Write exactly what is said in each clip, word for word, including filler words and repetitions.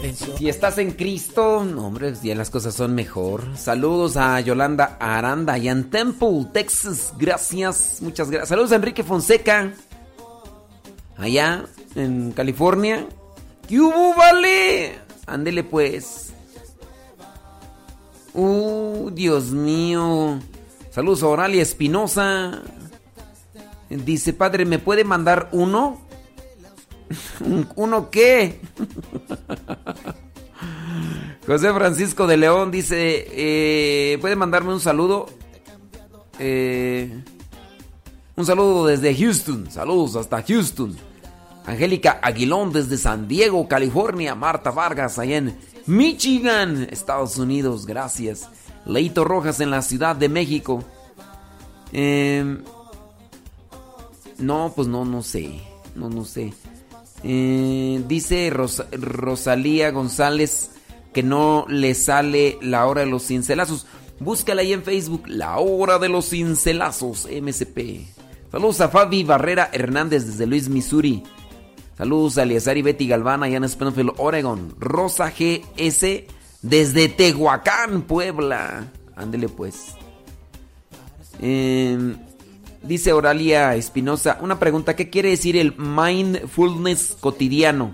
Si estás en Cristo, no, hombre, ya las cosas son mejor. Saludos a Yolanda Aranda y en Temple, Texas. Gracias, muchas gracias. Saludos a Enrique Fonseca, allá en California. ¿Qué hubo, vale? Ándele pues. Uh, Dios mío. Saludos a Oralia Espinosa. Dice, padre, ¿me puede mandar uno? ¿Uno qué? José Francisco de León dice, eh, ¿puede mandarme un saludo? Eh, un saludo desde Houston. Saludos hasta Houston. Angélica Aguilón desde San Diego, California. Marta Vargas allá en Michigan, Estados Unidos. Gracias. Leito Rojas en la Ciudad de México. Eh, no, pues no, no sé. No, no sé. Eh, dice Ros- Rosalía González que no le sale la hora de los cincelazos. Búscala ahí en Facebook, la hora de los cincelazos, M C P. Saludos a Fabi Barrera Hernández desde Luis, Missouri. Saludos a Eliazar y Betty Galván allá en Springfield, Oregon. Rosa G S desde Tehuacán, Puebla. Ándele pues. Eh, dice Oralia Espinosa, una pregunta, ¿qué quiere decir el mindfulness cotidiano?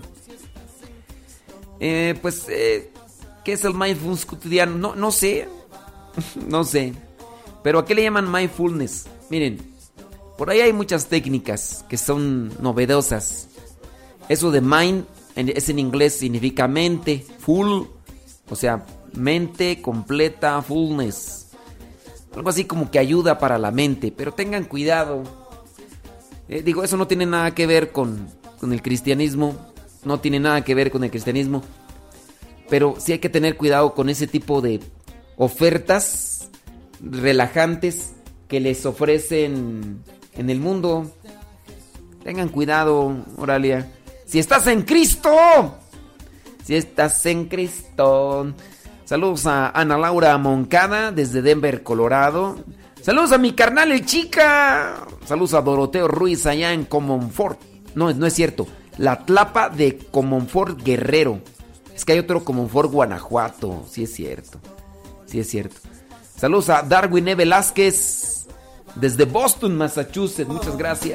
Eh, pues, eh, ¿qué es el mindfulness cotidiano? No, no sé, no sé. Pero ¿a qué le llaman mindfulness? Miren, por ahí hay muchas técnicas que son novedosas. Eso de mind es en inglés, significa mente, full, o sea, mente completa, fullness. Algo así como que ayuda para la mente, pero tengan cuidado. Eh, digo, eso no tiene nada que ver con, con el cristianismo, no tiene nada que ver con el cristianismo, pero sí hay que tener cuidado con ese tipo de ofertas relajantes que les ofrecen en el mundo. Tengan cuidado, Oralia. Si estás en Cristo, si estás en Cristo. Saludos a Ana Laura Moncada desde Denver, Colorado. Saludos a mi carnal el Chica. Saludos a Doroteo Ruiz allá en Comonfort. No, no es cierto. La Tlapa de Comonfort, Guerrero. Es que hay otro Comonfort, Guanajuato. Sí es cierto. Sí es cierto. Saludos a Darwin E. Velázquez desde Boston, Massachusetts. Muchas gracias.